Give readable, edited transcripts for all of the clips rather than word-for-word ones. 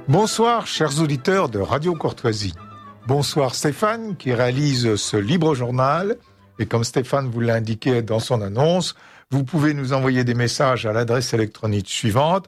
Bonsoir, chers auditeurs de Radio Courtoisie. Bonsoir Stéphane, qui réalise ce libre journal. Et comme Stéphane vous l'a indiqué dans son annonce, vous pouvez nous envoyer des messages à l'adresse électronique suivante,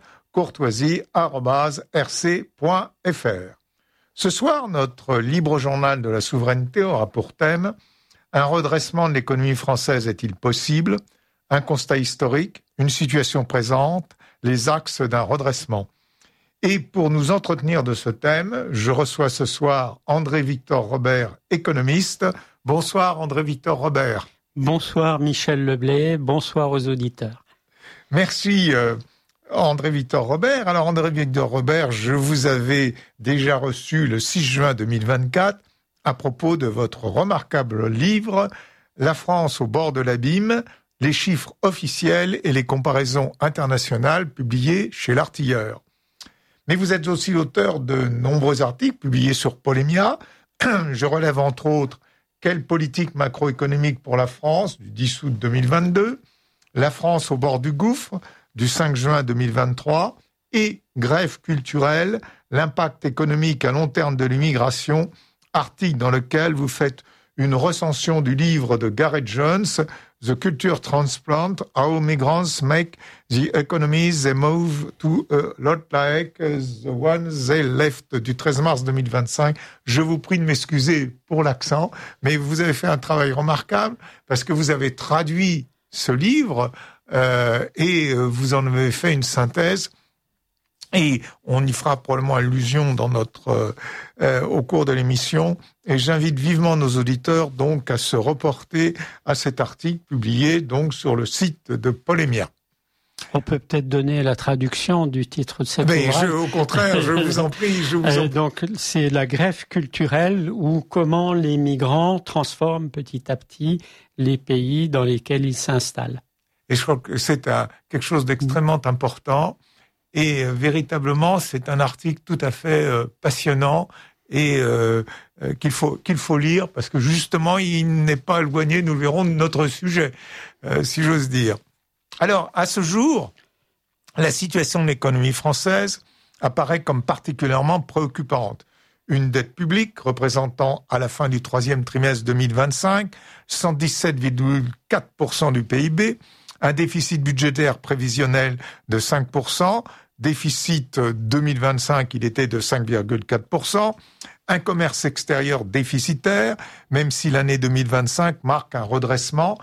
courtoisie@rc.fr. Ce soir, notre libre journal de la souveraineté aura pour thème « Un redressement de l'économie française est-il possible ? Un constat historique, une situation présente, les axes d'un redressement ». Et pour nous entretenir de ce thème, je reçois ce soir André-Victor Robert, économiste. Bonsoir André-Victor Robert. Bonsoir Michel Leblay, bonsoir aux auditeurs. Merci André-Victor Robert. Alors André-Victor Robert, je vous avais déjà reçu le 6 juin 2024 à propos de votre remarquable livre « La France au bord de l'abîme, les chiffres officiels et les comparaisons internationales » publié chez l'Artilleur. Mais vous êtes aussi l'auteur de nombreux articles publiés sur Polémia. Je relève entre autres « Quelle politique macroéconomique pour la France » du 10 août 2022, « La France au bord du gouffre » du 5 juin 2023 et « Grève culturelle, l'impact économique à long terme de l'immigration », article dans lequel vous faites une recension du livre de Gareth Jones, The Culture Transplant, How Migrants Make the Economies They Move to a Lot Like the Ones They Left, du 13 mars 2025. Je vous prie de m'excuser pour l'accent, mais vous avez fait un travail remarquable parce que vous avez traduit ce livre et vous en avez fait une synthèse. Et on y fera probablement allusion dans au cours de l'émission. Et j'invite vivement nos auditeurs donc à se reporter à cet article publié donc sur le site de Polémia. On peut peut-être donner la traduction du titre de cet ouvrage. Au contraire, je vous en prie. Donc c'est la grève culturelle ou comment les migrants transforment petit à petit les pays dans lesquels ils s'installent. Et je crois que c'est quelque chose d'extrêmement important. Et véritablement, c'est un article tout à fait passionnant et qu'il faut lire parce que justement, il n'est pas éloigné, nous le verrons, de notre sujet, si j'ose dire. Alors, à ce jour, la situation de l'économie française apparaît comme particulièrement préoccupante. Une dette publique représentant à la fin du troisième trimestre 2025 117,4% du PIB, un déficit budgétaire prévisionnel de 5%, déficit 2025, il était de 5,4%, un commerce extérieur déficitaire, même si l'année 2025 marque un redressement,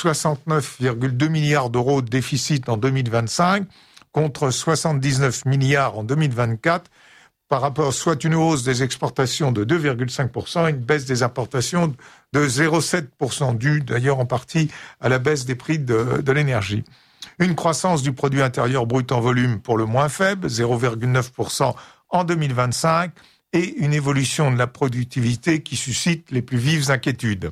69,2 milliards d'euros de déficit en 2025 contre 79 milliards en 2024, par rapport soit une hausse des exportations de 2,5% et une baisse des importations de 0,7%, due d'ailleurs en partie à la baisse des prix de l'énergie. Une croissance du produit intérieur brut en volume pour le moins faible, 0,9% en 2025, et une évolution de la productivité qui suscite les plus vives inquiétudes.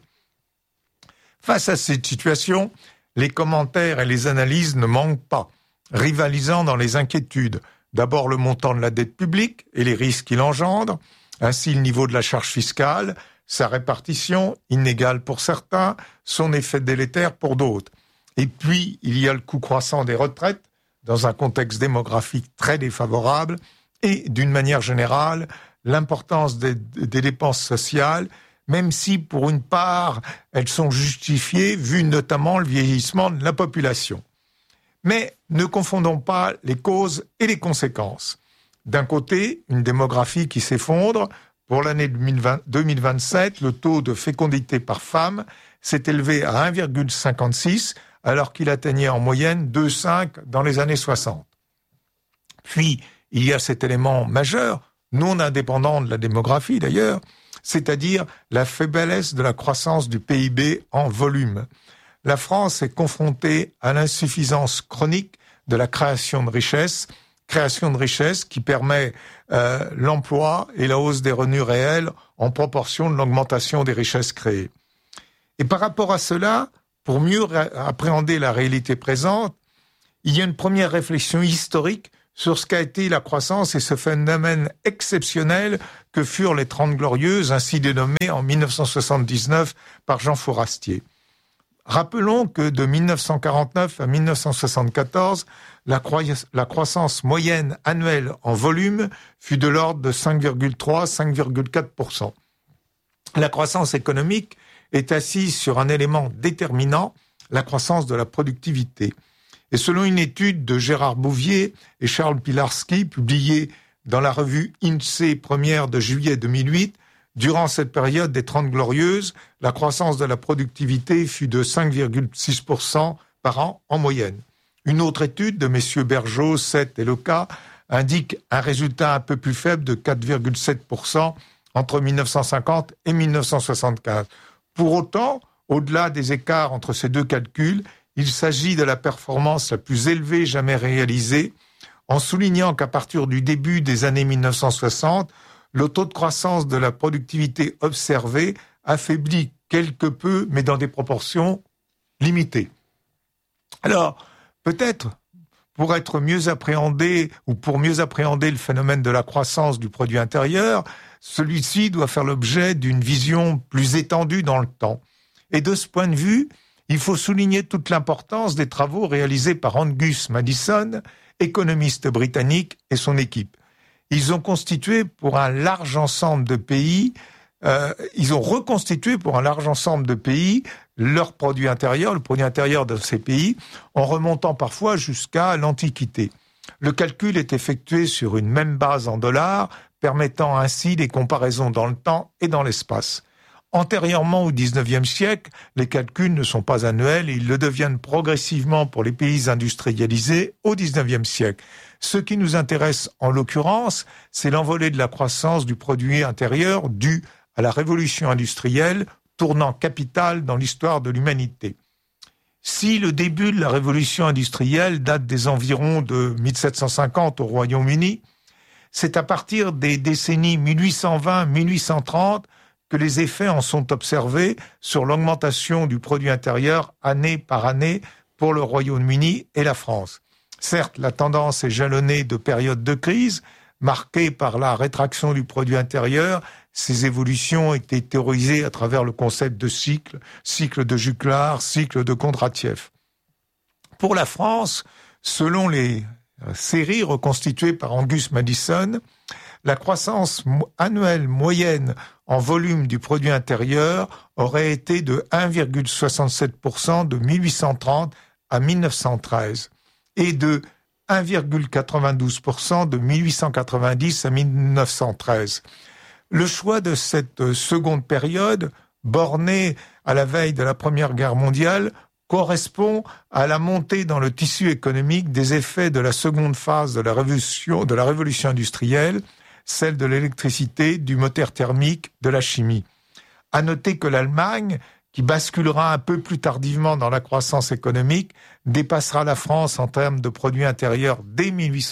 Face à cette situation, les commentaires et les analyses ne manquent pas, rivalisant dans les inquiétudes. D'abord le montant de la dette publique et les risques qu'il engendre, ainsi le niveau de la charge fiscale, sa répartition, inégale pour certains, son effet délétère pour d'autres. Et puis, il y a le coût croissant des retraites, dans un contexte démographique très défavorable, et d'une manière générale, l'importance des dépenses sociales, même si pour une part, elles sont justifiées, vu notamment le vieillissement de la population. Mais ne confondons pas les causes et les conséquences. D'un côté, une démographie qui s'effondre. Pour l'année 2027, le taux de fécondité par femme s'est élevé à 1,56, alors qu'il atteignait en moyenne 2,5 dans les années 60. Puis, il y a cet élément majeur, non indépendant de la démographie d'ailleurs, c'est-à-dire la faiblesse de la croissance du PIB en volume. La France est confrontée à l'insuffisance chronique de la création de richesses qui permet l'emploi et la hausse des revenus réels en proportion de l'augmentation des richesses créées. Et par rapport à cela, pour mieux appréhender la réalité présente, il y a une première réflexion historique sur ce qu'a été la croissance et ce phénomène exceptionnel que furent les 30 Glorieuses, ainsi dénommées en 1979 par Jean Fourastier. Rappelons que de 1949 à 1974, la croissance moyenne annuelle en volume fut de l'ordre de 5,3-5,4%. La croissance économique est assise sur un élément déterminant, la croissance de la productivité. Et selon une étude de Gérard Bouvier et Charles Pilarski, publiée dans la revue INSEE première de juillet 2008, durant cette période des 30 Glorieuses, la croissance de la productivité fut de 5,6% par an en moyenne. Une autre étude de messieurs Bergeau, Seth et Loca indique un résultat un peu plus faible de 4,7% entre 1950 et 1975. Pour autant, au-delà des écarts entre ces deux calculs, il s'agit de la performance la plus élevée jamais réalisée, en soulignant qu'à partir du début des années 1960, le taux de croissance de la productivité observé affaiblit quelque peu, mais dans des proportions limitées. Alors, peut-être, pour mieux appréhender le phénomène de la croissance du produit intérieur, celui-ci doit faire l'objet d'une vision plus étendue dans le temps. Et de ce point de vue, il faut souligner toute l'importance des travaux réalisés par Angus Maddison, économiste britannique, et son équipe. Ils ont reconstitué pour un large ensemble de pays leur produit intérieur, le produit intérieur de ces pays, en remontant parfois jusqu'à l'Antiquité. Le calcul est effectué sur une même base en dollars, permettant ainsi des comparaisons dans le temps et dans l'espace. Antérieurement au XIXe siècle, les calculs ne sont pas annuels et ils le deviennent progressivement pour les pays industrialisés au XIXe siècle. Ce qui nous intéresse en l'occurrence, c'est l'envolée de la croissance du produit intérieur due à la révolution industrielle, tournant capital dans l'histoire de l'humanité. Si le début de la révolution industrielle date des environs de 1750 au Royaume-Uni, c'est à partir des décennies 1820-1830 que les effets en sont observés sur l'augmentation du produit intérieur année par année pour le Royaume-Uni et la France. Certes, la tendance est jalonnée de périodes de crise, marquées par la rétraction du produit intérieur. Ces évolutions ont été théorisées à travers le concept de cycle de Juglar, cycle de Kondratiev. Pour la France, selon les séries reconstituées par Angus Maddison, la croissance annuelle moyenne en volume du produit intérieur aurait été de 1,67% de 1830 à 1913 et de 1,92% de 1890 à 1913. Le choix de cette seconde période, bornée à la veille de la Première Guerre mondiale, correspond à la montée dans le tissu économique des effets de la seconde phase de la révolution industrielle, celle de l'électricité, du moteur thermique, de la chimie. À noter que l'Allemagne, qui basculera un peu plus tardivement dans la croissance économique, dépassera la France en termes de produit intérieur dès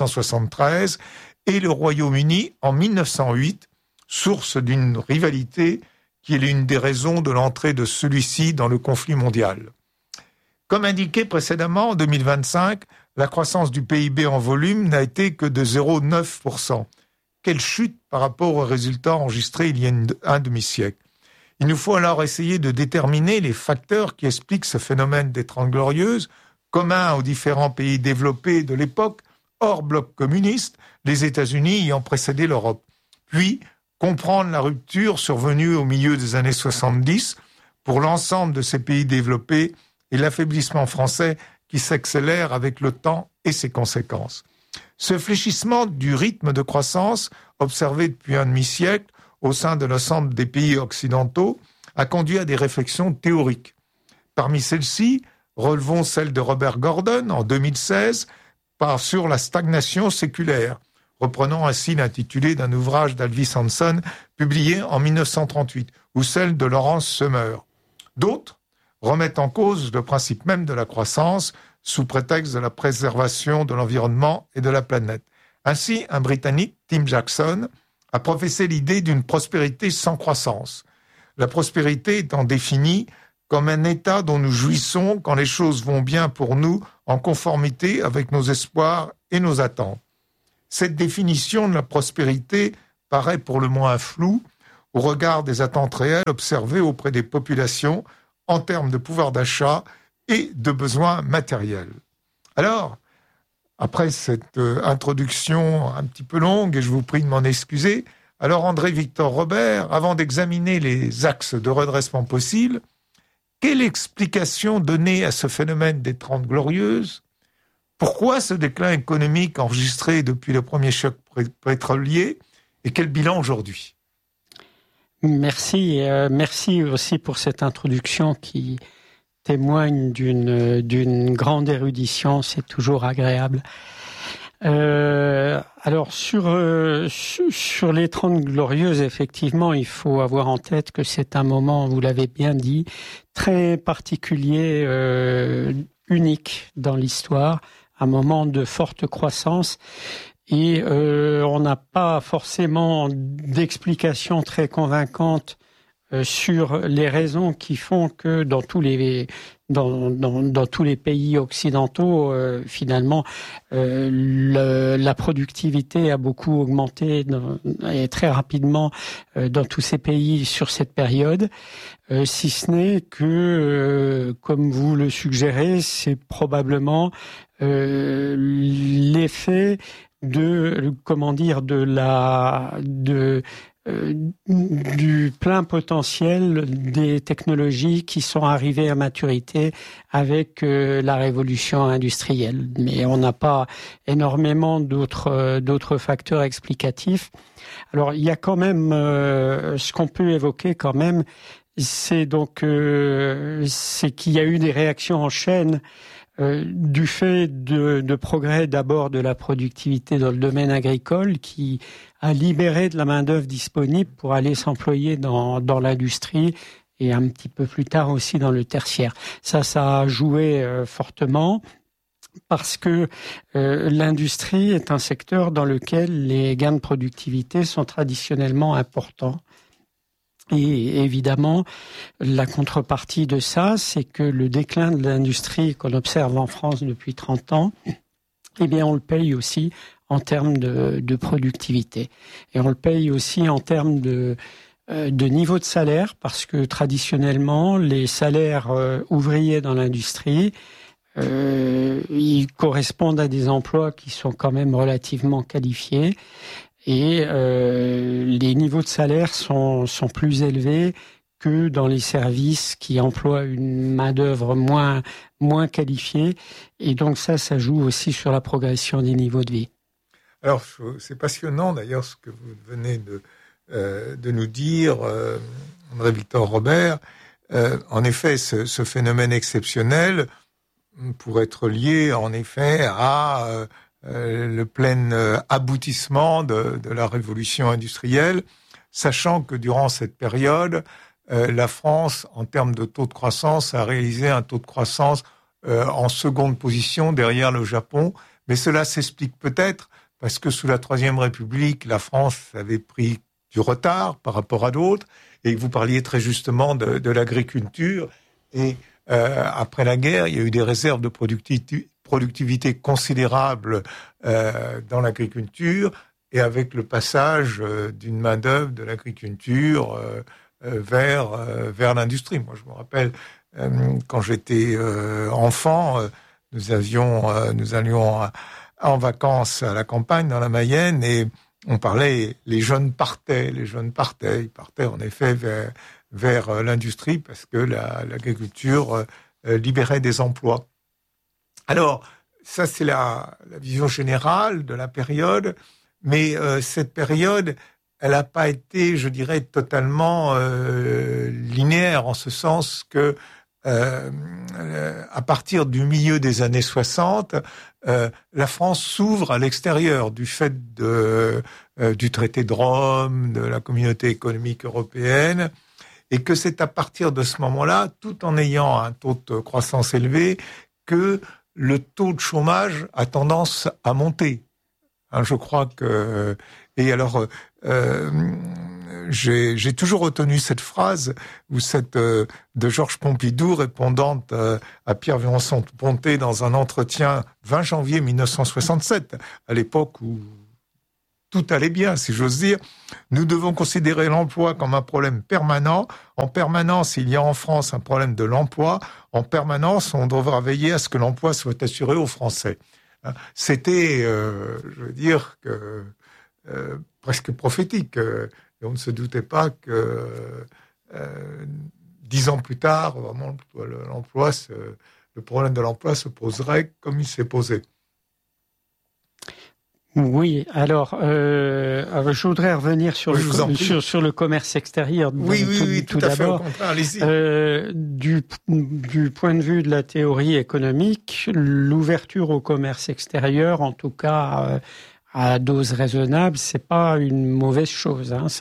1873 et le Royaume-Uni en 1908, source d'une rivalité qui est l'une des raisons de l'entrée de celui-ci dans le conflit mondial. Comme indiqué précédemment, en 2025, la croissance du PIB en volume n'a été que de 0,9%. Quelle chute par rapport aux résultats enregistrés il y a un demi-siècle. Il nous faut alors essayer de déterminer les facteurs qui expliquent ce phénomène des 30 Glorieuses, commun aux différents pays développés de l'époque, hors bloc communiste, les États-Unis ayant précédé l'Europe. Puis, comprendre la rupture survenue au milieu des années 70 pour l'ensemble de ces pays développés et l'affaiblissement français qui s'accélère avec le temps et ses conséquences. Ce fléchissement du rythme de croissance observé depuis un demi-siècle au sein de l'ensemble des pays occidentaux a conduit à des réflexions théoriques. Parmi celles-ci, relevons celle de Robert Gordon en 2016 sur la stagnation séculaire, reprenant ainsi l'intitulé d'un ouvrage d'Alvis Hanson publié en 1938, ou celle de Laurence Sommer. D'autres remettent en cause le principe même de la croissance sous prétexte de la préservation de l'environnement et de la planète. Ainsi, un Britannique, Tim Jackson, a professé l'idée d'une prospérité sans croissance. La prospérité étant définie comme un état dont nous jouissons quand les choses vont bien pour nous en conformité avec nos espoirs et nos attentes. Cette définition de la prospérité paraît pour le moins floue au regard des attentes réelles observées auprès des populations en termes de pouvoir d'achat et de besoins matériels. Alors, après cette introduction un petit peu longue, et je vous prie de m'en excuser, alors André-Victor Robert, avant d'examiner les axes de redressement possibles, quelle explication donner à ce phénomène des 30 Glorieuses? Pourquoi ce déclin économique enregistré depuis le premier choc pétrolier? Et quel bilan aujourd'hui? Merci aussi pour cette introduction qui témoigne d'une grande érudition, c'est toujours agréable. Alors sur les 30 Glorieuses, effectivement, il faut avoir en tête que c'est un moment, vous l'avez bien dit, très particulier, unique dans l'histoire, un moment de forte croissance. Et on n'a pas forcément d'explication très convaincante sur les raisons qui font que dans tous les pays occidentaux, finalement, la productivité a beaucoup augmenté et très rapidement dans tous ces pays sur cette période. Si ce n'est que, comme vous le suggérez, c'est probablement l'effet du plein potentiel des technologies qui sont arrivées à maturité avec la révolution industrielle. Mais on n'a pas énormément d'autres facteurs explicatifs. Alors, il y a quand même ce qu'on peut évoquer quand même, c'est qu'il y a eu des réactions en chaîne du fait de progrès d'abord de la productivité dans le domaine agricole qui a libéré de la main-d'œuvre disponible pour aller s'employer dans l'industrie et un petit peu plus tard aussi dans le tertiaire. Ça a joué fortement parce que l'industrie est un secteur dans lequel les gains de productivité sont traditionnellement importants. Et évidemment, la contrepartie de ça, c'est que le déclin de l'industrie qu'on observe en France depuis 30 ans, eh bien, on le paye aussi en termes de productivité. Et on le paye aussi en termes de niveau de salaire, parce que traditionnellement, les salaires ouvriers dans l'industrie, ils correspondent à des emplois qui sont quand même relativement qualifiés. Et les niveaux de salaire sont plus élevés que dans les services qui emploient une main-d'œuvre moins qualifiée. Et donc ça joue aussi sur la progression des niveaux de vie. Alors, c'est passionnant d'ailleurs ce que vous venez de nous dire, André-Victor Robert. En effet, ce phénomène exceptionnel pourrait être lié en effet à le plein aboutissement de la révolution industrielle, sachant que durant cette période, la France, en termes de taux de croissance, a réalisé un taux de croissance en seconde position derrière le Japon. Mais cela s'explique peut-être parce que sous la Troisième République, la France avait pris du retard par rapport à d'autres. Et vous parliez très justement de l'agriculture. Et après la guerre, il y a eu des réserves de productivité considérable dans l'agriculture, et avec le passage d'une main-d'œuvre de l'agriculture vers l'industrie. Moi, je me rappelle, quand j'étais enfant, nous allions en vacances à la campagne, dans la Mayenne, et on parlait, les jeunes partaient, ils partaient en effet vers l'industrie, parce que l'agriculture libérait des emplois. Alors, ça c'est la vision générale de la période, mais cette période, elle n'a pas été, je dirais, totalement linéaire, en ce sens que à partir du milieu des années 60, la France s'ouvre à l'extérieur du fait du traité de Rome, de la communauté économique européenne, et que c'est à partir de ce moment-là, tout en ayant un taux de croissance élevé, que le taux de chômage a tendance à monter. Je crois que... Et alors, j'ai toujours retenu cette phrase de Georges Pompidou répondant à Pierre Vincent-Ponté dans un entretien 20 janvier 1967, à l'époque où tout allait bien, si j'ose dire. Nous devons considérer l'emploi comme un problème permanent. En permanence, il y a en France un problème de l'emploi. En permanence, on devra veiller à ce que l'emploi soit assuré aux Français. C'était, je veux dire, presque prophétique. Et on ne se doutait pas que 10 ans plus tard, vraiment, le problème de l'emploi se poserait comme il s'est posé. Oui, alors je voudrais revenir sur le commerce extérieur. Oui, tout d'abord. Du point de vue de la théorie économique, l'ouverture au commerce extérieur, en tout cas à dose raisonnable, c'est pas une mauvaise chose. Hein.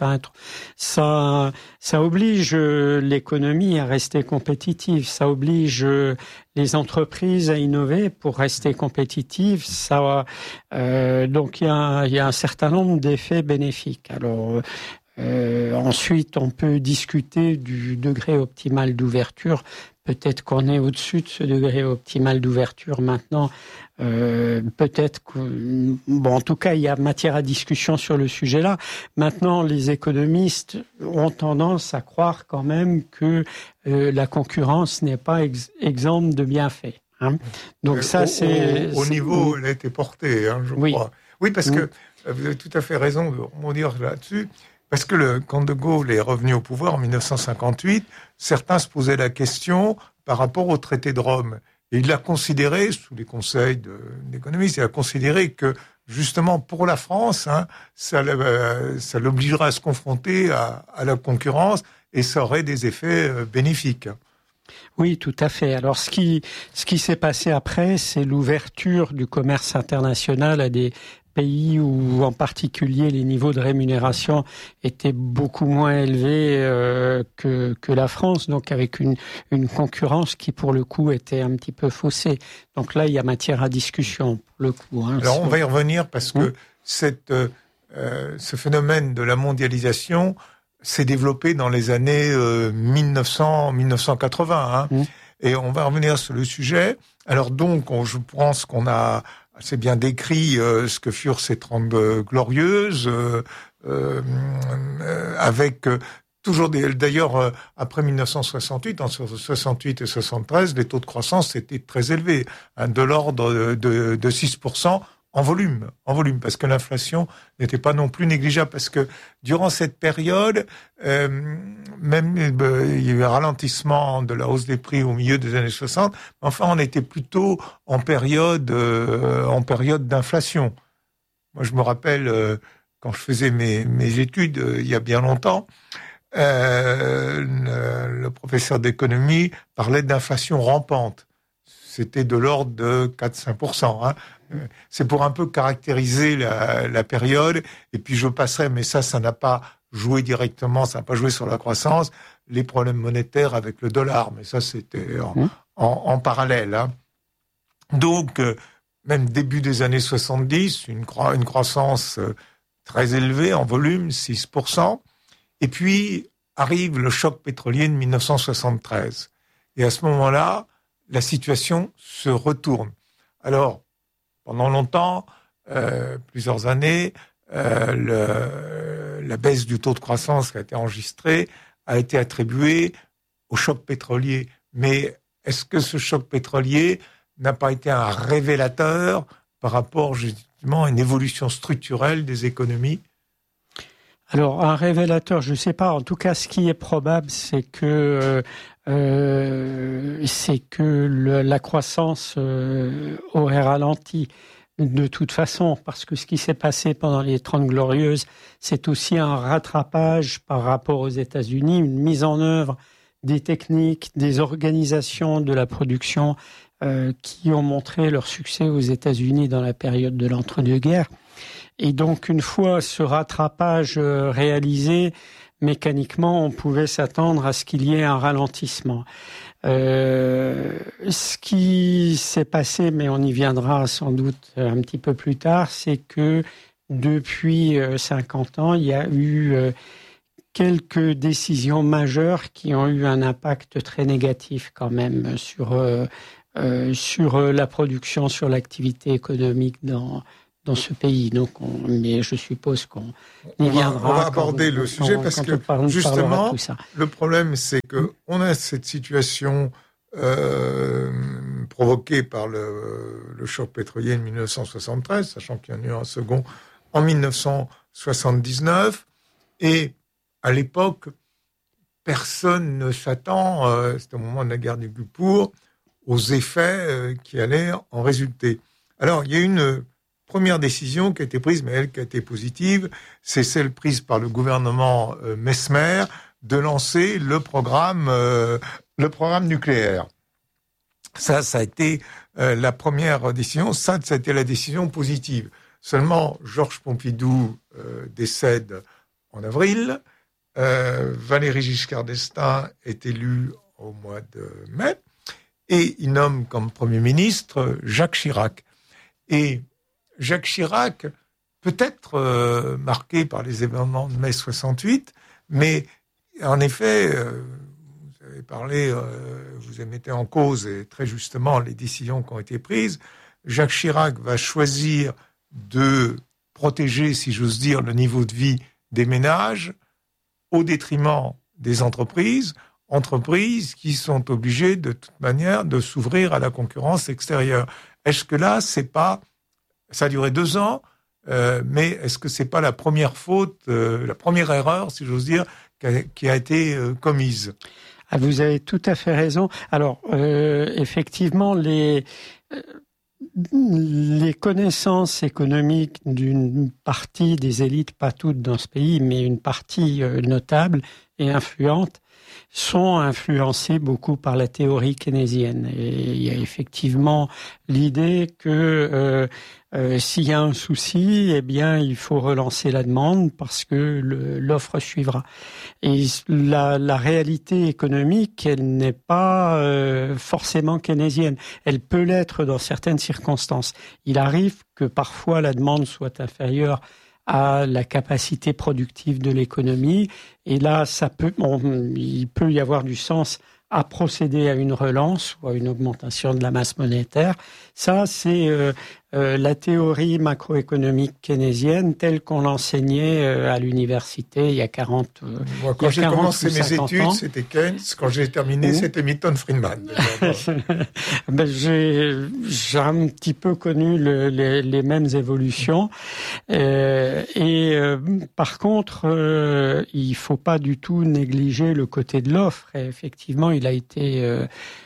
Ça oblige l'économie à rester compétitive. Ça oblige les entreprises à innover pour rester compétitives. Donc il y a un certain nombre d'effets bénéfiques. Alors ensuite, on peut discuter du degré optimal d'ouverture. Peut-être qu'on est au-dessus de ce degré optimal d'ouverture maintenant. Peut-être que, en tout cas, il y a matière à discussion sur le sujet-là. Maintenant, les économistes ont tendance à croire quand même que la concurrence n'est pas exempte de bienfaits. Hein. Donc ça, au niveau où elle a été portée, hein, je crois. Oui, parce que vous avez tout à fait raison de rebondir là-dessus. Parce que quand De Gaulle est revenu au pouvoir en 1958, certains se posaient la question par rapport au traité de Rome. Et il a considéré, sous les conseils d'économistes, il a considéré que justement pour la France, hein, ça l'obligerait à se confronter à la concurrence et ça aurait des effets bénéfiques. Oui, tout à fait. Alors, ce qui s'est passé après, c'est l'ouverture du commerce international à des pays où, en particulier, les niveaux de rémunération étaient beaucoup moins élevés que la France, donc avec une concurrence qui, pour le coup, était un petit peu faussée. Donc là, il y a matière à discussion, pour le coup. Hein. Alors, on va y revenir parce que ce phénomène de la mondialisation s'est développé dans les années 1980. Hein. Et on va revenir sur le sujet. Alors donc, je pense qu'on a assez bien décrit ce que furent ces 30 glorieuses, avec toujours d'ailleurs, après 1968, entre 68 et 73, les taux de croissance étaient très élevés, hein, de l'ordre de 6%. En volume, parce que l'inflation n'était pas non plus négligeable, parce que durant cette période, même il y a eu un ralentissement de la hausse des prix au milieu des années 60, mais enfin on était plutôt en période d'inflation. Moi je me rappelle quand je faisais mes études il y a bien longtemps, le professeur d'économie parlait d'inflation rampante. C'était de l'ordre de 4-5%. Hein. C'est pour un peu caractériser la période. Et puis je passerai, mais ça n'a pas joué directement, ça n'a pas joué sur la croissance, les problèmes monétaires avec le dollar. Mais ça, c'était en parallèle. Hein. Donc, même début des années 70, une croissance très élevée en volume, 6%. Et puis arrive le choc pétrolier de 1973. Et à ce moment-là, la situation se retourne. Alors, pendant longtemps, plusieurs années, la baisse du taux de croissance qui a été enregistrée a été attribuée au choc pétrolier. Mais est-ce que ce choc pétrolier n'a pas été un révélateur par rapport justement à une évolution structurelle des économies ? Alors, un révélateur, je ne sais pas. En tout cas, ce qui est probable, c'est que la croissance aurait ralenti de toute façon, parce que ce qui s'est passé pendant les 30 glorieuses, c'est aussi un rattrapage par rapport aux États-Unis, une mise en œuvre des techniques, des organisations de la production qui ont montré leur succès aux États-Unis dans la période de l'entre-deux-guerres. Et donc, une fois ce rattrapage réalisé, mécaniquement, on pouvait s'attendre à ce qu'il y ait un ralentissement. Ce qui s'est passé, mais on y viendra sans doute un petit peu plus tard, c'est que depuis 50 ans, il y a eu quelques décisions majeures qui ont eu un impact très négatif quand même sur la production, sur l'activité économique dans dans ce pays. Donc, mais je suppose qu'on y viendra. On va aborder le sujet parce que justement, le problème, c'est que on a cette situation provoquée par le choc pétrolier de 1973, sachant qu'il y en a eu un second en 1979, et à l'époque, personne ne s'attend, c'était au moment de la guerre du Gulf, aux effets qui allaient en résulter. Alors, il y a une première décision qui a été prise, mais elle qui a été positive, c'est celle prise par le gouvernement Messmer de lancer le programme nucléaire. Ça a été la première décision. Ça a été la décision positive. Seulement, Georges Pompidou décède en avril. Valéry Giscard d'Estaing est élu au mois de mai. Et il nomme comme Premier ministre Jacques Chirac. Et Jacques Chirac, peut-être marqué par les événements de mai 68, mais en effet, vous avez parlé, vous mettez en cause, et très justement, les décisions qui ont été prises. Jacques Chirac va choisir de protéger, si j'ose dire, le niveau de vie des ménages au détriment des entreprises qui sont obligées de toute manière de s'ouvrir à la concurrence extérieure. Est-ce que là, c'est pas, ça a duré 2 ans, mais est-ce que c'est pas la première faute, la première erreur, si j'ose dire, qui a été commise? Ah, vous avez tout à fait raison. Alors, effectivement, les connaissances économiques d'une partie des élites, pas toutes dans ce pays, mais une partie notable et influente, sont influencées beaucoup par la théorie keynésienne. Et il y a effectivement l'idée que s'il y a un souci, eh bien, il faut relancer la demande parce que l'offre suivra. Et la réalité économique, elle n'est pas forcément keynésienne. Elle peut l'être dans certaines circonstances. Il arrive que parfois la demande soit inférieure à la capacité productive de l'économie. Et là, il peut y avoir du sens à procéder à une relance ou à une augmentation de la masse monétaire. Ça, c'est la théorie macroéconomique keynésienne telle qu'on l'enseignait à l'université il y a 40 Moi, quand j'ai commencé mes études, c'était Keynes. Quand j'ai terminé, c'était Milton Friedman. Ben, j'ai un petit peu connu les mêmes évolutions. Par contre, il faut pas du tout négliger le côté de l'offre. Et effectivement, il a été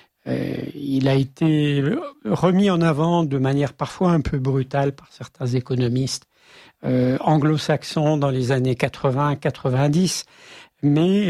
remis en avant de manière parfois un peu brutale par certains économistes anglo-saxons dans les années 80-90. Mais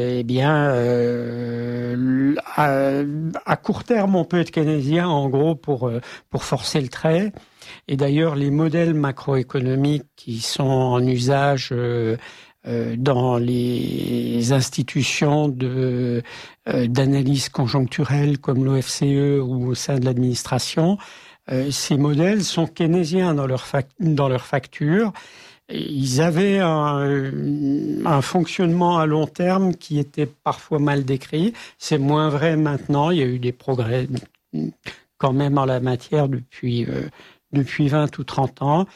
à court terme, on peut être keynésien en gros pour forcer le trait. Et d'ailleurs, les modèles macroéconomiques qui sont en usage dans les institutions d'analyse conjoncturelle comme l'OFCE ou au sein de l'administration, ces modèles sont keynésiens dans leur facture. Ils avaient un fonctionnement à long terme qui était parfois mal décrit. C'est moins vrai maintenant. Il y a eu des progrès quand même en la matière depuis 20 ou 30 ans.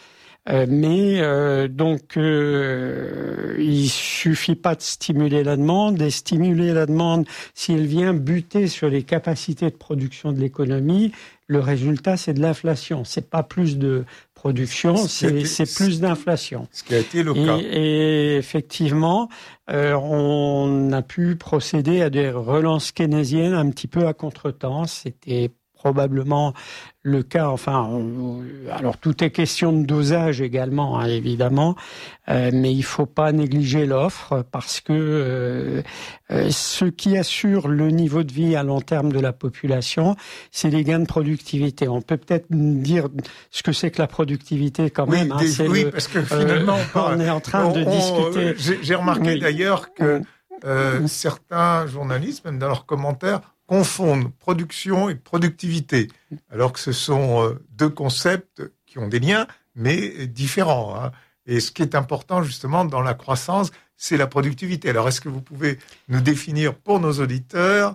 Il suffit pas de stimuler la demande. Et stimuler la demande, si elle vient buter sur les capacités de production de l'économie, le résultat, c'est de l'inflation. C'est pas plus de production, c'est plus d'inflation. Ce qui a été le cas. Et effectivement, on a pu procéder à des relances keynésiennes un petit peu à contretemps. C'était probablement le cas, alors tout est question de dosage également, hein, évidemment, mais il faut pas négliger l'offre parce que ce qui assure le niveau de vie à long terme de la population, c'est les gains de productivité. On peut peut-être dire ce que c'est que la productivité quand même. Parce que finalement, on est en train de discuter. J'ai remarqué d'ailleurs que certains journalistes, même dans leurs commentaires, confondent production et productivité, alors que ce sont deux concepts qui ont des liens, mais différents. Hein. Et ce qui est important, justement, dans la croissance, c'est la productivité. Alors, est-ce que vous pouvez nous définir pour nos auditeurs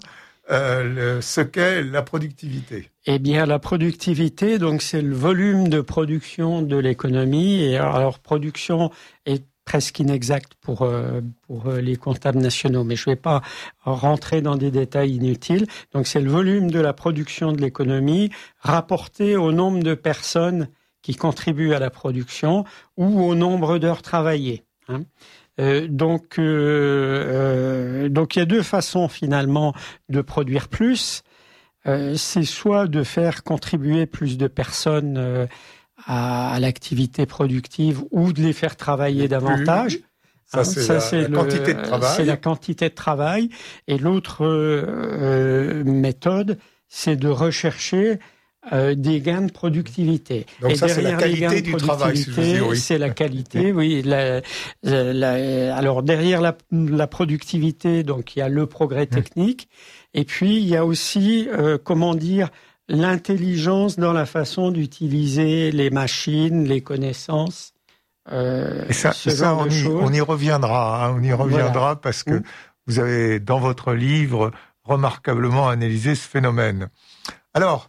ce qu'est la productivité. Eh bien, la productivité, donc, c'est le volume de production de l'économie. Et alors, production est presque inexact pour les comptables nationaux, mais je ne vais pas rentrer dans des détails inutiles. Donc, c'est le volume de la production de l'économie rapporté au nombre de personnes qui contribuent à la production ou au nombre d'heures travaillées. Donc, il y a deux façons finalement de produire plus. C'est soit de faire contribuer plus de personnes à l'activité productive ou de les faire travailler davantage. Ça, c'est la quantité de travail. C'est la quantité de travail. Et l'autre méthode, c'est de rechercher des gains de productivité. Donc et ça, c'est la qualité du travail, si je veux dire, oui. C'est la qualité, oui. Alors, derrière la productivité, donc, il y a le progrès technique. Et puis, il y a aussi, l'intelligence dans la façon d'utiliser les machines, les connaissances. Et ça, on y reviendra. On y reviendra parce que vous avez, dans votre livre, remarquablement analysé ce phénomène. Alors,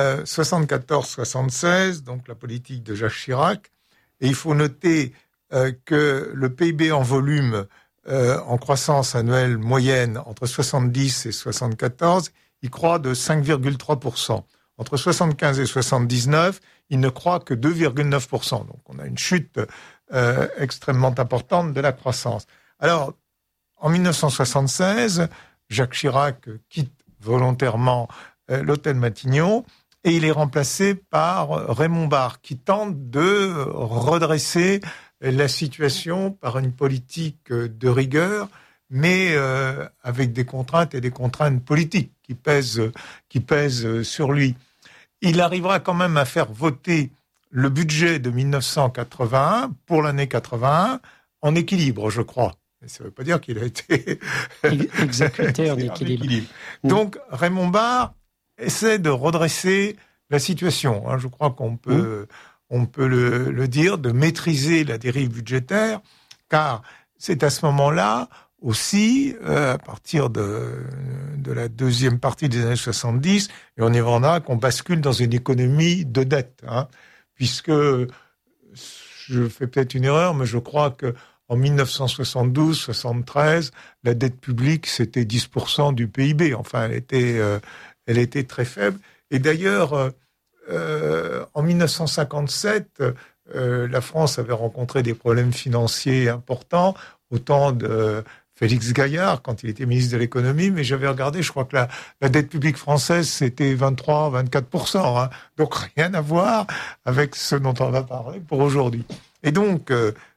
74-76, donc la politique de Jacques Chirac, et il faut noter que le PIB en volume, en croissance annuelle moyenne entre 70 et 74, il croît de 5,3%. Entre 75 et 79, il ne croît que 2,9%. Donc on a une chute extrêmement importante de la croissance. Alors, en 1976, Jacques Chirac quitte volontairement l'hôtel Matignon, et il est remplacé par Raymond Barre, qui tente de redresser la situation par une politique de rigueur, mais avec des contraintes et des contraintes politiques qui pèsent sur lui. Il arrivera quand même à faire voter le budget de 1981 pour l'année 81 en équilibre, je crois. Mais ça ne veut pas dire qu'il a été exécuté en équilibre. Donc Raymond Barre essaie de redresser la situation. Je crois qu'on peut le dire, de maîtriser la dérive budgétaire, car c'est à ce moment-là aussi, à partir de la deuxième partie des années 70, et on y verra qu'on bascule dans une économie de dette, puisque, je fais peut-être une erreur, mais je crois que en 1972-73, la dette publique, c'était 10% du PIB. Enfin, elle était très faible. Et d'ailleurs, en 1957, la France avait rencontré des problèmes financiers importants, au temps de Félix Gaillard, quand il était ministre de l'économie, mais j'avais regardé, je crois que la dette publique française, c'était 23-24%. Donc rien à voir avec ce dont on va parler pour aujourd'hui. Et donc,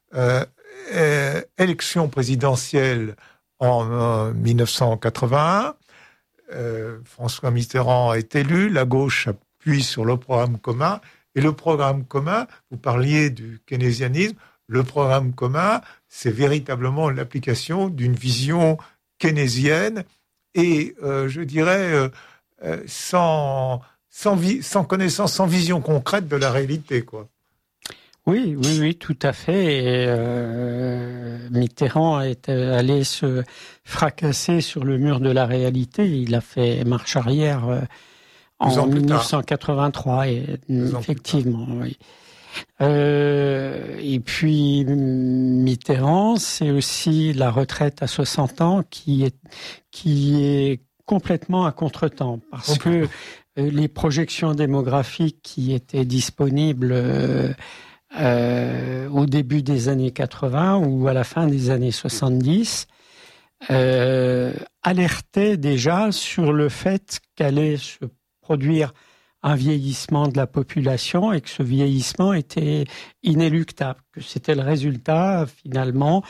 élection présidentielle en 1981, François Mitterrand est élu, la gauche appuie sur le programme commun, et le programme commun, vous parliez du keynésianisme, le programme commun, c'est véritablement l'application d'une vision keynésienne et, je dirais, sans connaissance, sans vision concrète de la réalité, quoi. Oui, tout à fait. Et, Mitterrand est allé se fracasser sur le mur de la réalité. Il a fait marche arrière en 1983, effectivement. Oui. Et puis Mitterrand, c'est aussi la retraite à 60 ans qui est complètement à contretemps, parce que les projections démographiques qui étaient disponibles au début des années 80 ou à la fin des années 70 alertaient déjà sur le fait qu'allait se produire un vieillissement de la population et que ce vieillissement était inéluctable, que c'était le résultat finalement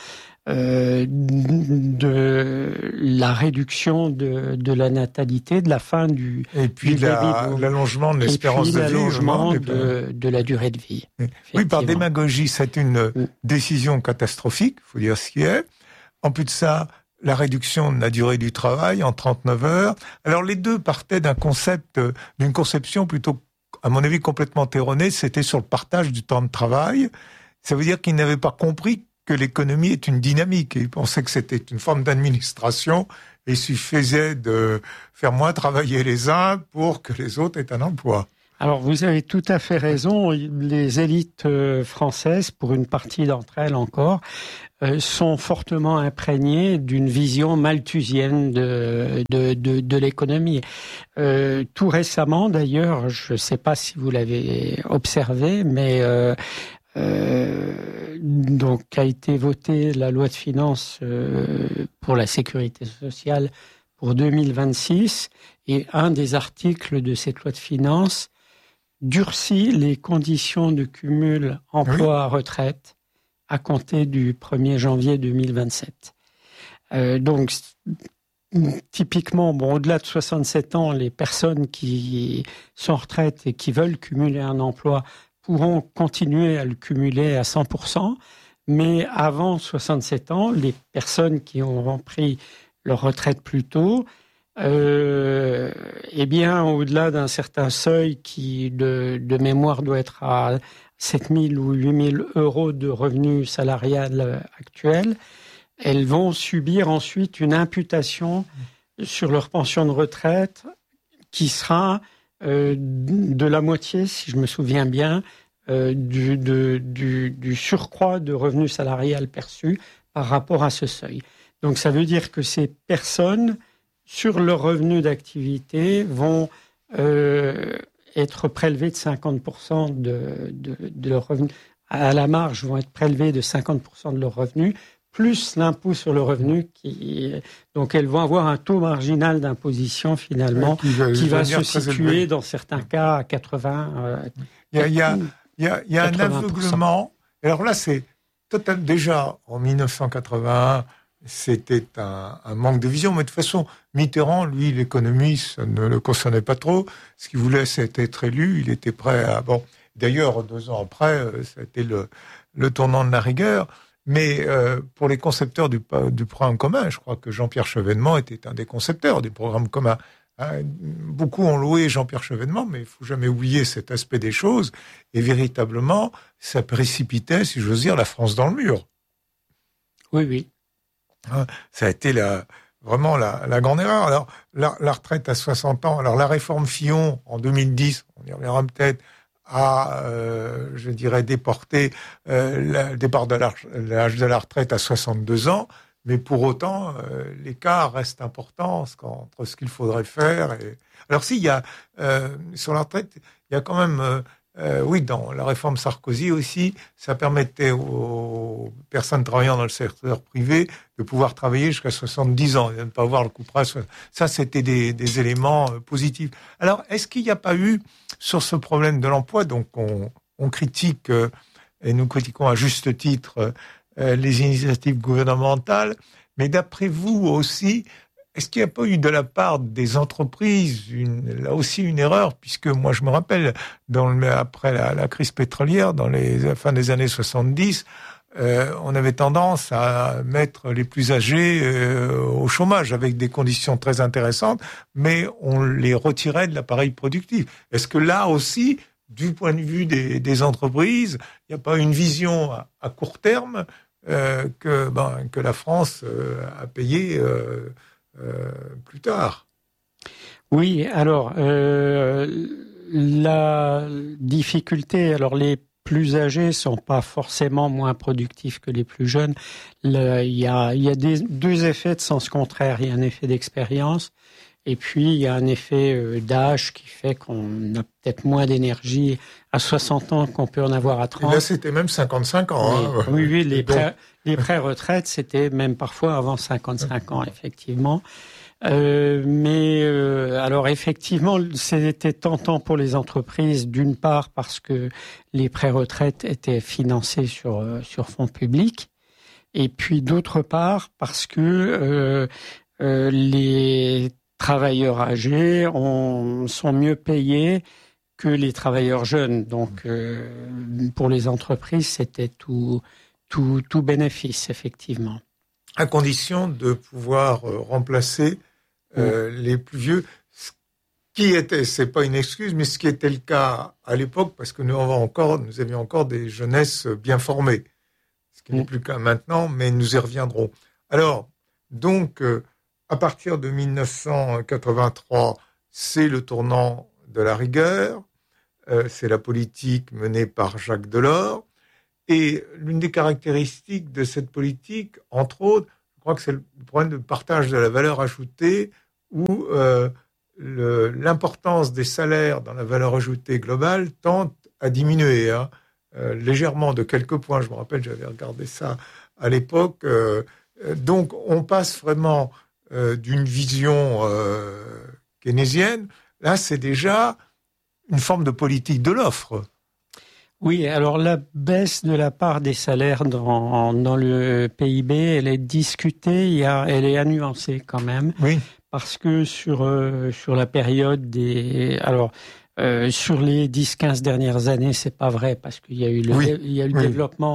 de la réduction de la natalité, de la fin du et puis l'allongement de l'espérance de vie, l'allongement de la durée de vie. Oui, par démagogie, c'est une décision catastrophique, il faut dire ce qui est. En plus de ça, la réduction de la durée du travail en 39 heures. Alors les deux partaient d'une conception plutôt, à mon avis, complètement erronée, c'était sur le partage du temps de travail. Ça veut dire qu'ils n'avaient pas compris que l'économie est une dynamique. Ils pensaient que c'était une forme d'administration et il suffisait de faire moins travailler les uns pour que les autres aient un emploi. Alors, vous avez tout à fait raison. Les élites françaises, pour une partie d'entre elles encore, sont fortement imprégnées d'une vision malthusienne de l'économie. Tout récemment, d'ailleurs, je ne sais pas si vous l'avez observé, mais donc a été votée la loi de finances pour la sécurité sociale pour 2026, et un des articles de cette loi de finances durcit les conditions de cumul emploi-retraite à compter du 1er janvier 2027. Donc, typiquement, au-delà de 67 ans, les personnes qui sont en retraite et qui veulent cumuler un emploi pourront continuer à le cumuler à 100%, mais avant 67 ans, les personnes qui auront pris leur retraite plus tôt, au-delà d'un certain seuil qui, de mémoire, doit être à 7 000 ou 8 000 euros de revenus salarial actuels, elles vont subir ensuite une imputation sur leur pension de retraite qui sera de la moitié, si je me souviens bien, du surcroît de revenus salarial perçu par rapport à ce seuil. Donc ça veut dire que ces personnes, sur leurs revenus d'activité, vont être prélevés de 50% de leurs revenus. À la marge, vont être prélevés de 50% de leurs revenus, plus l'impôt sur le revenu. Donc elles vont avoir un taux marginal d'imposition, finalement, qui va se situer, dans certains cas, à 80. Il y a un aveuglement. Alors là, c'est total. Déjà, en 1981, c'était un manque de vision, mais de toute façon, Mitterrand, lui, l'économie, ça ne le concernait pas trop. Ce qu'il voulait, c'était être élu. Il était prêt à... Bon, d'ailleurs, 2 ans après, ça a été le tournant de la rigueur. Mais pour les concepteurs du programme commun, je crois que Jean-Pierre Chevènement était un des concepteurs du programme commun. Beaucoup ont loué Jean-Pierre Chevènement, mais il ne faut jamais oublier cet aspect des choses. Et véritablement, ça précipitait, si j'ose dire, la France dans le mur. Oui. Ça a été vraiment la grande erreur. Alors, la retraite à 60 ans, alors la réforme Fillon en 2010, on y reviendra peut-être, a, je dirais, déporté le départ de l'âge de la retraite à 62 ans, mais pour autant, l'écart reste important entre ce qu'il faudrait faire. Alors il y a, sur la retraite, il y a quand même... dans la réforme Sarkozy aussi, ça permettait aux personnes travaillant dans le secteur privé de pouvoir travailler jusqu'à 70 ans et de ne pas avoir le coup près. Ça, c'était des éléments positifs. Alors, est-ce qu'il n'y a pas eu, sur ce problème de l'emploi, donc on critique, et nous critiquons à juste titre, les initiatives gouvernementales, mais d'après vous aussi, est-ce qu'il n'y a pas eu de la part des entreprises là aussi une erreur, puisque moi je me rappelle, après la crise pétrolière, dans la fin des années 70, on avait tendance à mettre les plus âgés au chômage avec des conditions très intéressantes, mais on les retirait de l'appareil productif. Est-ce que là aussi, du point de vue des entreprises, il n'y a pas une vision à court terme que la France a payé plus tard? Oui, alors la difficulté, alors les plus âgés sont pas forcément moins productifs que les plus jeunes. Il y a deux effets de sens contraire. Il y a un effet d'expérience et puis il y a un effet d'âge qui fait qu'on a peut-être moins d'énergie à 60 ans qu'on peut en avoir à 30. Et là, c'était même 55 ans. Oui, les pré-retraites, c'était même parfois avant 55 ans, effectivement. Alors effectivement, c'était tentant pour les entreprises, d'une part parce que les pré-retraites étaient financées sur fonds publics, et puis d'autre part parce que les travailleurs âgés sont mieux payés que les travailleurs jeunes. Donc pour les entreprises, c'était tout bénéfice, effectivement. À condition de pouvoir remplacer les plus vieux, c'est pas une excuse, mais ce qui était le cas à l'époque, parce que nous avions encore des jeunesses bien formées, ce qui n'est plus le cas maintenant, mais nous y reviendrons. Alors, donc, à partir de 1983, c'est le tournant de la rigueur, c'est la politique menée par Jacques Delors, et l'une des caractéristiques de cette politique, entre autres, je crois que c'est le problème de partage de la valeur ajoutée, où l'importance des salaires dans la valeur ajoutée globale tend à diminuer, hein, légèrement de quelques points. Je me rappelle, j'avais regardé ça à l'époque. Donc, on passe vraiment d'une vision keynésienne. Là, c'est déjà une forme de politique de l'offre. Oui, alors la baisse de la part des salaires dans le PIB, elle est discutée, elle est à nuancer quand même. Oui. Parce que sur la période sur les 10-15 dernières années, c'est pas vrai, parce qu'il y a eu le développement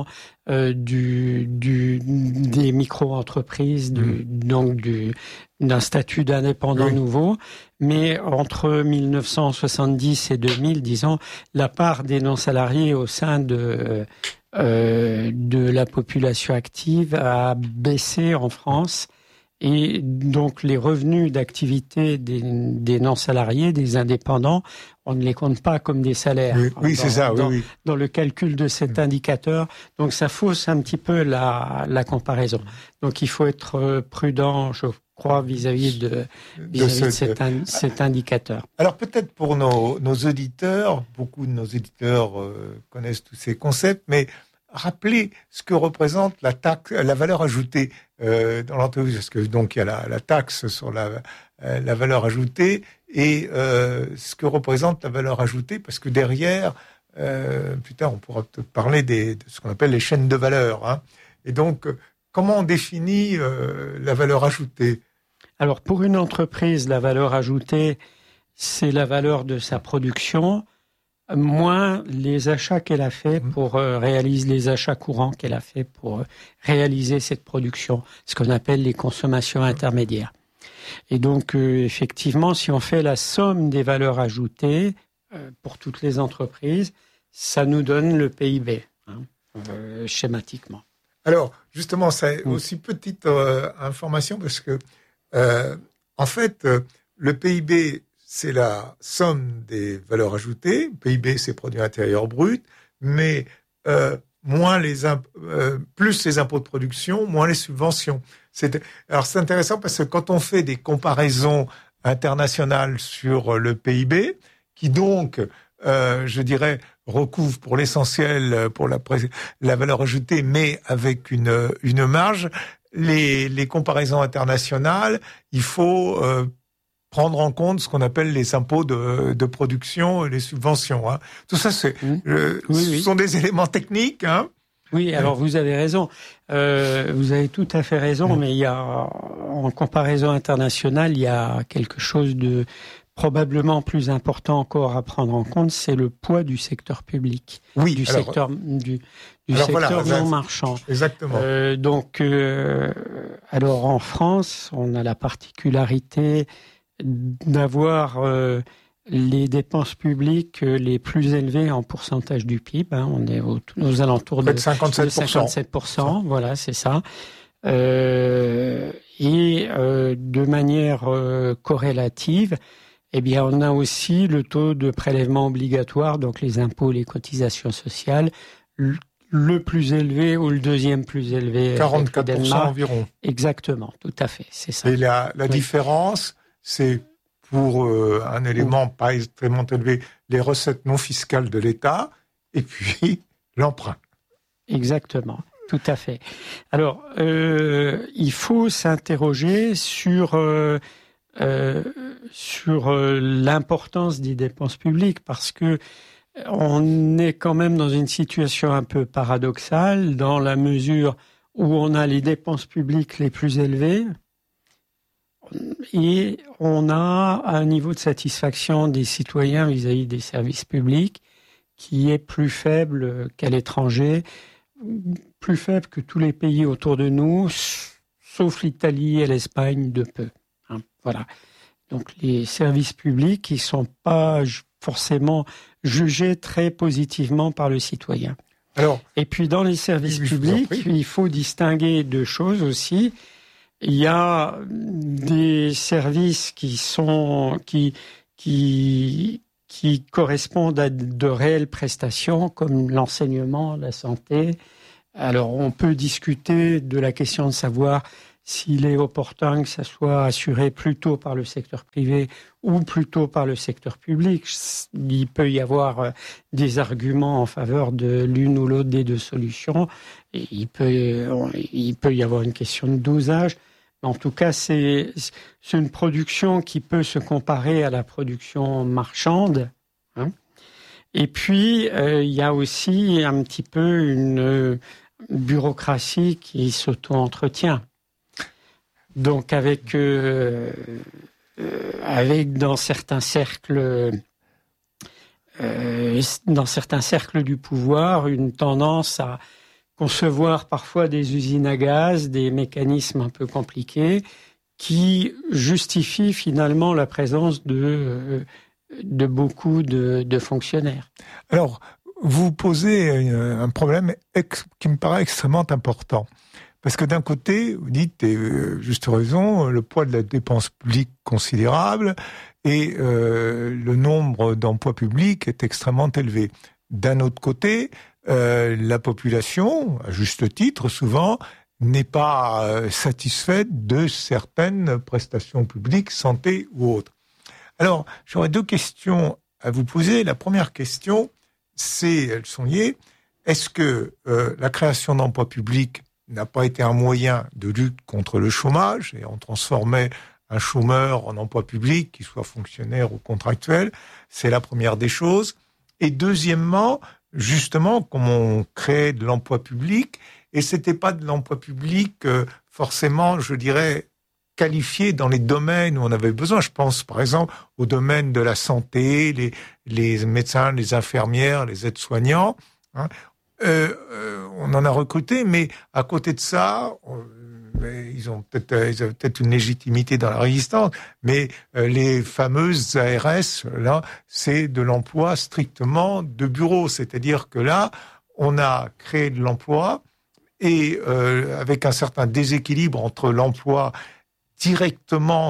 des micro-entreprises, d'un statut d'indépendant nouveau. Mais entre 1970 et 2000, disons, la part des non-salariés au sein de la population active a baissé en France. Et donc, les revenus d'activité des non-salariés, des indépendants, on ne les compte pas comme des salaires. Oui, c'est ça, oui. Dans le calcul de cet indicateur. Donc, ça fausse un petit peu la comparaison. Donc, il faut être prudent, je crois, vis-à-vis de cet indicateur. Alors, peut-être pour nos auditeurs, beaucoup de nos auditeurs connaissent tous ces concepts, mais rappeler ce que représente la taxe, la valeur ajoutée dans l'entreprise, parce que donc il y a la taxe sur la valeur ajoutée et ce que représente la valeur ajoutée, parce que derrière, plus tard on pourra peut-être parler de ce qu'on appelle les chaînes de valeur, hein. Et donc, comment on définit la valeur ajoutée? Alors pour une entreprise, la valeur ajoutée, c'est la valeur de sa production moins les achats qu'elle a fait pour réaliser les achats courants qu'elle a fait pour réaliser cette production, ce qu'on appelle les consommations intermédiaires. Et donc, effectivement, si on fait la somme des valeurs ajoutées pour toutes les entreprises, ça nous donne le PIB, schématiquement. Alors, justement, c'est aussi petite information parce que, en fait, le PIB, c'est la somme des valeurs ajoutées. PIB, c'est produit intérieur brut, mais plus les impôts de production, moins les subventions. Alors c'est intéressant parce que quand on fait des comparaisons internationales sur le PIB, qui donc, je dirais, recouvre pour l'essentiel pour la valeur ajoutée, mais avec une marge, les comparaisons internationales, il faut prendre en compte ce qu'on appelle les impôts de production et les subventions, hein. Tout ça, ce sont des éléments techniques, hein. Oui, alors vous avez raison. Vous avez tout à fait raison, mais il y a, en comparaison internationale, il y a quelque chose de probablement plus important encore à prendre en compte, c'est le poids du secteur public, du secteur non marchand. Exactement. Alors en France, on a la particularité d'avoir les dépenses publiques les plus élevées en pourcentage du PIB. Hein. On est aux alentours de 57%. Voilà, c'est ça. De manière corrélative, eh bien, on a aussi le taux de prélèvement obligatoire, donc les impôts, les cotisations sociales, le plus élevé ou le deuxième plus élevé. 44% environ. Exactement, tout à fait, c'est ça. Et la différence, c'est pour un élément pas extrêmement élevé, les recettes non fiscales de l'État, et puis l'emprunt. Exactement, tout à fait. Alors, il faut s'interroger sur l'importance des dépenses publiques, parce que on est quand même dans une situation un peu paradoxale, dans la mesure où on a les dépenses publiques les plus élevées, et on a un niveau de satisfaction des citoyens vis-à-vis des services publics qui est plus faible qu'à l'étranger, plus faible que tous les pays autour de nous, sauf l'Italie et l'Espagne de peu. Hein, voilà. Donc les services publics, ils sont pas forcément jugés très positivement par le citoyen. Et puis dans les services publics, il faut distinguer deux choses aussi. il y a des services qui correspondent à de réelles prestations, comme l'enseignement, la santé. Alors, on peut discuter de la question de savoir s'il est opportun que ça soit assuré plutôt par le secteur privé ou plutôt par le secteur public. Il peut y avoir des arguments en faveur de l'une ou l'autre des deux solutions. Et il peut y avoir une question de dosage. En tout cas, c'est une production qui peut se comparer à la production marchande. Hein. Et puis, il y a aussi un petit peu une bureaucratie qui s'auto-entretient. Donc, avec dans certains cercles du pouvoir, une tendance à concevoir parfois des usines à gaz, des mécanismes un peu compliqués, qui justifient finalement la présence de beaucoup de fonctionnaires. Alors, vous posez un problème qui me paraît extrêmement important. Parce que d'un côté, vous dites, et juste raison, le poids de la dépense publique considérable et le nombre d'emplois publics est extrêmement élevé. D'un autre côté, la population, à juste titre souvent, n'est pas satisfaite de certaines prestations publiques, santé ou autres. Alors, j'aurais deux questions à vous poser. La première question, elles sont liées. Est-ce que la création d'emplois publics n'a pas été un moyen de lutte contre le chômage, et on transformait un chômeur en emploi public, qu'il soit fonctionnaire ou contractuel? C'est la première des choses. Et deuxièmement, justement, comme on crée de l'emploi public, et c'était pas de l'emploi public forcément, je dirais, qualifié dans les domaines où on avait besoin. Je pense, par exemple, au domaine de la santé, les médecins, les infirmières, les aides-soignants. Hein. On en a recruté, mais à côté de ça, ils avaient peut-être une légitimité dans la résistance, mais les fameuses ARS, là, c'est de l'emploi strictement de bureau. C'est-à-dire que là, on a créé de l'emploi et avec un certain déséquilibre entre l'emploi directement,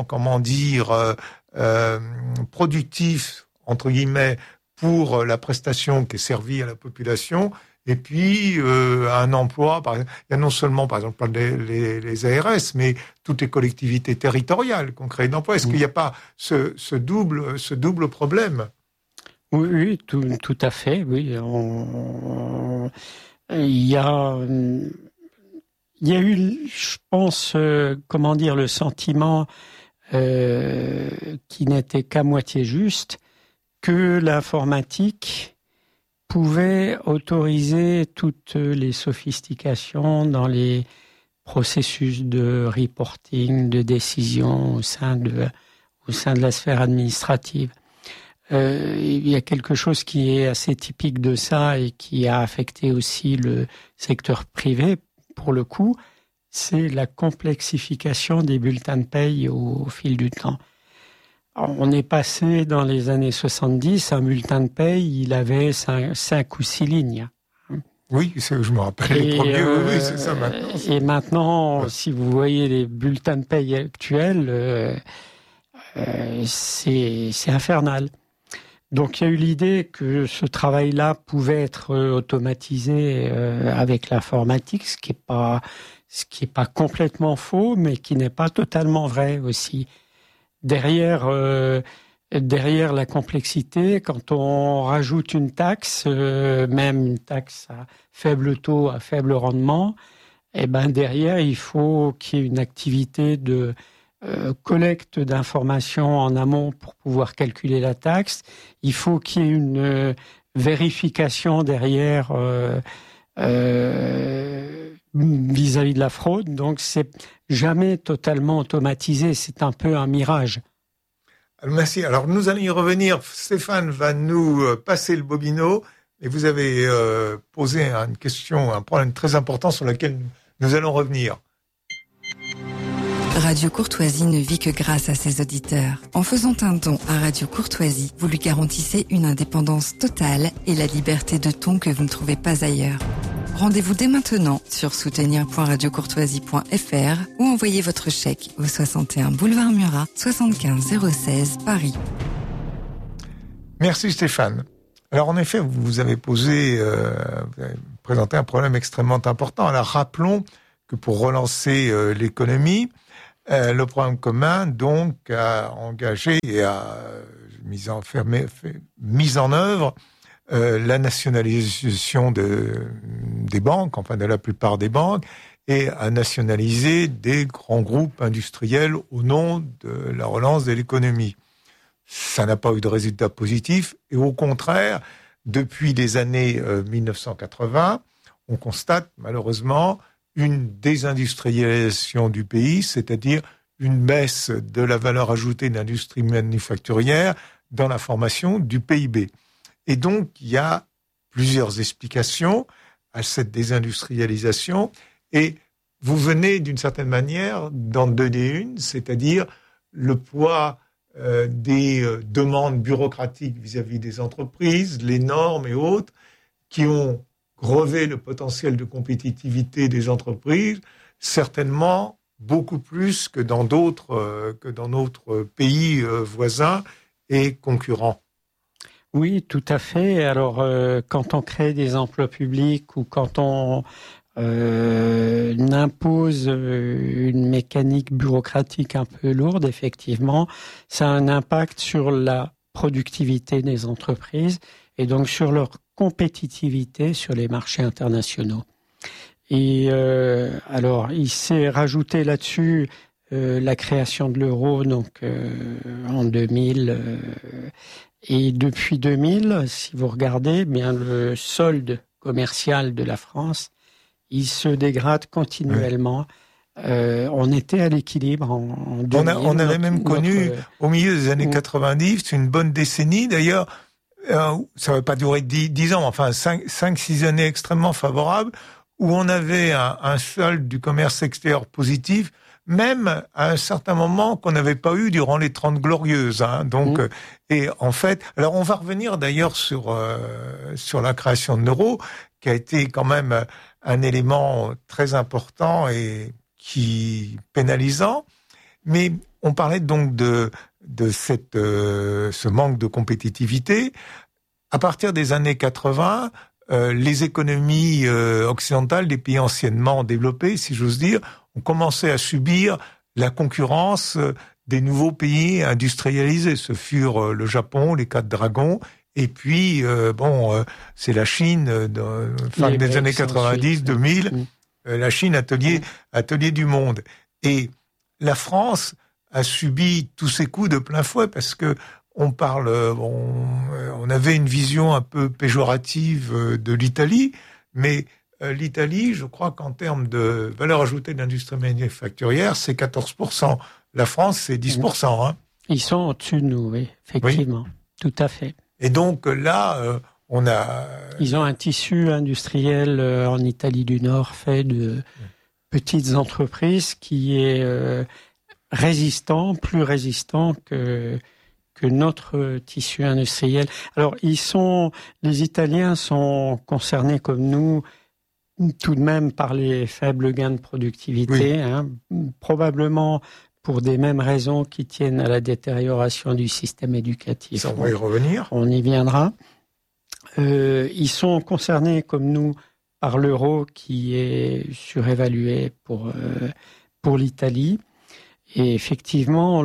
productif, entre guillemets, pour la prestation qui est servie à la population, et puis un emploi, par exemple, il y a non seulement, par exemple, les ARS, mais toutes les collectivités territoriales qui ont créé d'emplois. Est-ce qu'il n'y a pas ce double problème? Oui, tout à fait, oui. Il y a eu, je pense, le sentiment qui n'était qu'à moitié juste, que l'informatique pouvait autoriser toutes les sophistications dans les processus de reporting, de décision au sein de la sphère administrative. Il y a quelque chose qui est assez typique de ça et qui a affecté aussi le secteur privé, pour le coup, c'est la complexification des bulletins de paye au fil du temps. On est passé dans les années 70, un bulletin de paye, il avait 5 ou 6 lignes. Oui, je me rappelle les premiers, oui, c'est ça maintenant. Et maintenant, si vous voyez les bulletins de paye actuels, c'est infernal. Donc il y a eu l'idée que ce travail-là pouvait être automatisé avec l'informatique, ce qui est pas complètement faux, mais qui n'est pas totalement vrai aussi. Derrière la complexité, quand on rajoute une taxe, même une taxe à faible taux, à faible rendement, derrière, il faut qu'il y ait une activité de collecte d'informations en amont pour pouvoir calculer la taxe. Il faut qu'il y ait une vérification derrière vis-à-vis de la fraude. Donc, c'est jamais totalement automatisé. C'est un peu un mirage. Merci. Alors, nous allons y revenir. Stéphane va nous passer le bobino. Et vous avez posé une question, un problème très important sur lequel nous allons revenir. Radio Courtoisie ne vit que grâce à ses auditeurs. En faisant un don à Radio Courtoisie, vous lui garantissez une indépendance totale et la liberté de ton que vous ne trouvez pas ailleurs. Rendez-vous dès maintenant sur soutenir.radiocourtoisie.fr ou envoyez votre chèque au 61 boulevard Murat, 75 016 Paris. Merci Stéphane. Alors en effet, vous avez présenté un problème extrêmement important. Alors rappelons que pour relancer l'économie, le programme commun donc a engagé et a mis en œuvre la nationalisation des banques, enfin de la plupart des banques, et a nationalisé des grands groupes industriels au nom de la relance de l'économie. Ça n'a pas eu de résultat positif, et au contraire, depuis les années 1980, on constate malheureusement une désindustrialisation du pays, c'est-à-dire une baisse de la valeur ajoutée de l'industrie manufacturière dans la formation du PIB. Et donc, il y a plusieurs explications à cette désindustrialisation, et vous venez d'une certaine manière d'en donner une, c'est-à-dire le poids des demandes bureaucratiques vis-à-vis des entreprises, les normes et autres, qui ont grevé le potentiel de compétitivité des entreprises, certainement beaucoup plus que dans d'autres pays voisins et concurrents. Oui, tout à fait. Alors, quand on crée des emplois publics ou quand on impose une mécanique bureaucratique un peu lourde, effectivement, ça a un impact sur la productivité des entreprises et donc sur leur compétitivité sur les marchés internationaux. Et alors, il s'est rajouté là-dessus la création de l'euro donc en 2000 et depuis 2000, si vous regardez, bien le solde commercial de la France, il se dégrade continuellement. On était à l'équilibre en 2000. On avait même connu au milieu des années 90 une bonne décennie d'ailleurs. Ça va pas durer 10 ans, enfin 5-6 années extrêmement favorables où on avait un solde du commerce extérieur positif, même à un certain moment qu'on n'avait pas eu durant les 30 glorieuses. Donc, et en fait, alors on va revenir d'ailleurs sur la création de l'euro, qui a été quand même un élément très important et qui pénalisant. Mais on parlait donc de ce manque de compétitivité. À partir des années 80, les économies occidentales des pays anciennement développés, si j'ose dire, ont commencé à subir la concurrence des nouveaux pays industrialisés. Ce furent le Japon, les 4 dragons, et puis c'est la Chine, fin des années 90, 2000, la Chine atelier du monde. Et la France a subi tous ces coups de plein fouet parce que on avait une vision un peu péjorative de l'Italie, mais l'Italie, je crois qu'en termes de valeur ajoutée de l'industrie manufacturière, c'est 14%. La France, c'est 10%. Ils sont au-dessus de nous, oui, effectivement. Oui. Tout à fait. Et donc là, on a... Ils ont un tissu industriel en Italie du Nord fait de petites entreprises qui est plus résistant que notre tissu industriel. Alors, les Italiens sont concernés comme nous, tout de même par les faibles gains de productivité, probablement pour des mêmes raisons qui tiennent à la détérioration du système éducatif. Ça, on va y revenir. On y viendra. Ils sont concernés comme nous par l'euro qui est surévalué pour l'Italie. Et effectivement,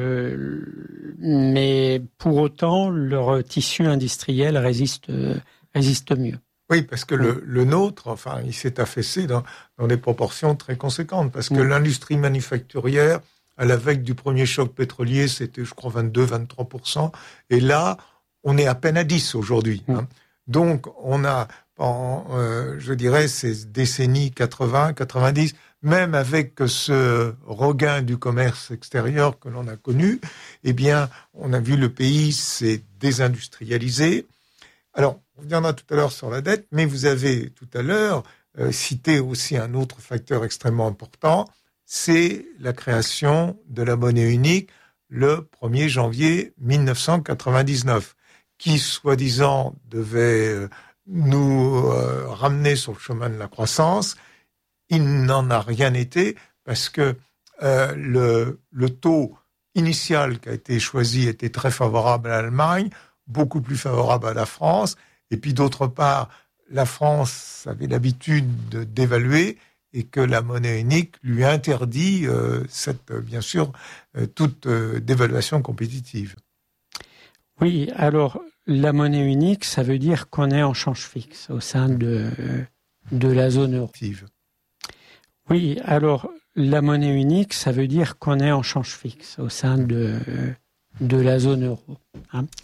mais pour autant, leur tissu industriel résiste mieux. Oui, parce que le nôtre, enfin, il s'est affaissé dans des proportions très conséquentes, parce que l'industrie manufacturière, à la veille du premier choc pétrolier, c'était, je crois, 22-23%, et là, on est à peine à 10 aujourd'hui. Donc, on a, je dirais, ces décennies 80-90, même avec ce regain du commerce extérieur que l'on a connu, eh bien, on a vu le pays s'est désindustrialisé. Alors, on reviendra tout à l'heure sur la dette, mais vous avez tout à l'heure cité aussi un autre facteur extrêmement important, c'est la création de la monnaie unique le 1er janvier 1999, qui, soi-disant, devait nous ramener sur le chemin de la croissance. Il n'en a rien été parce que le taux initial qui a été choisi était très favorable à l'Allemagne, beaucoup plus favorable à la France. Et puis d'autre part, la France avait l'habitude de dévaluer et que la monnaie unique lui interdit bien sûr, toute dévaluation compétitive. Oui, alors la monnaie unique, ça veut dire qu'on est en change fixe au sein de la zone euro. Oui, alors la monnaie unique, ça veut dire qu'on est en change fixe au sein de la zone euro. Hein.